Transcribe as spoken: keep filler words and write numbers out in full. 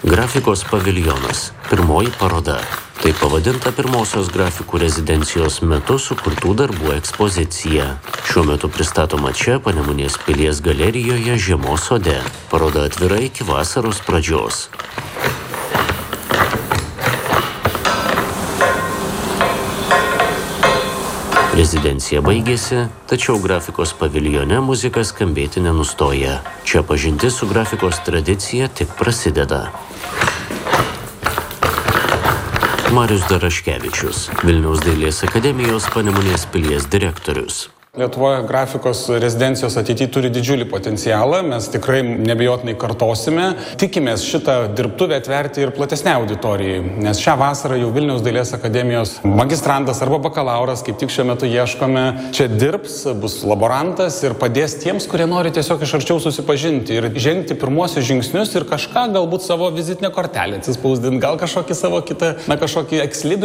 Grafikos paviljonas. Pirmoji paroda. Tai pavadinta pirmosios grafikų rezidencijos metu sukurtų darbų ekspozicija. Šiuo metu pristatoma čia Panemunės pilies galerijoje Žiemos sode. Paroda atvira iki vasaros pradžios. Rezidencija baigėsi, tačiau grafikos paviljone muzika skambėti nenustoja. Čia pažintis su grafikos tradicija tik prasideda. Marius Daraškevičius, Vilniaus dailės akademijos Panemunės pilies direktorius. Lietuvoje grafikos rezidencijos ateityje turi didžiulį potencialą, mes tikrai nebejotinai kartosime. Tikimės šitą dirbtuvę atverti ir platesnei auditorijai, nes šią vasarą jau Vilniaus dailės akademijos magistrantas arba bakalauras, kaip tik šiuo metu ieškome, čia dirbs, bus laborantas ir padės tiems, kurie nori tiesiog iš arčiau susipažinti ir žengti pirmuosius žingsnius ir kažką galbūt savo vizitinę kortelę atsispausdinti, gal kažkokį savo kitą, na kažkokį ekslibris